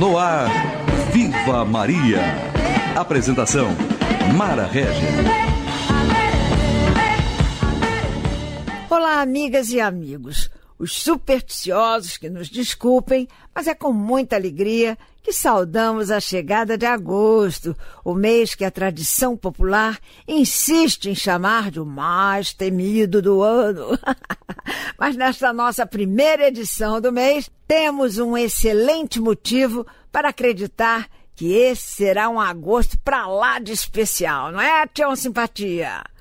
No ar, Viva Maria. Apresentação, Mara Régia. Olá, amigas e amigos. Os supersticiosos que nos desculpem, mas é com muita alegria que saudamos a chegada de agosto, o mês que a tradição popular insiste em chamar de o mais temido do ano. Mas nesta nossa primeira edição do mês, temos um excelente motivo para acreditar que esse será um agosto pra lá de especial, não é, Tião Simpatia?